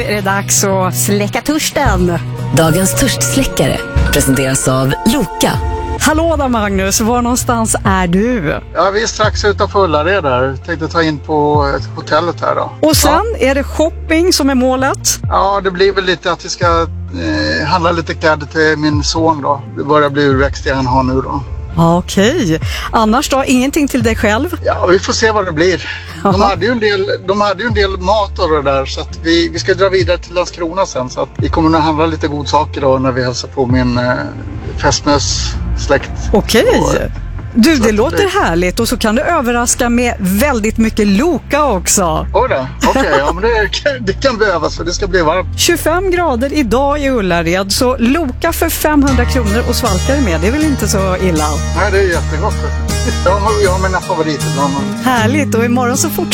är det dags att släcka törsten. Dagens törstsläckare presenteras av Loka. Hallå där Magnus, var någonstans är du? Ja, vi är strax utanför Ullared där. Tänkte ta in på hotellet här då. Och sen är det shopping som är målet? Ja, det blir väl lite att vi ska handla lite kläder till min son då. Det börjar bli urväxt det han har nu då. Okej. Annars då, ingenting till dig själv? Ja, vi får se vad det blir. De hade ju en del mat och det där, så att vi ska dra vidare till Landskrona sen. Så att vi kommer att handla lite godsaker då när vi hälsar på min fästmös släkt. Okej. Du, det låter härligt, och så kan du överraska med väldigt mycket Loka också. Okej, ja, men det kan behövas för det ska bli varmt. 25 grader idag i Ullared, så Loka för 500 kronor och svalkar med. Det är väl inte så illa? Nej, det är jättegott. Jag har mina favoriter bland annat. Härligt, och imorgon så fortsätter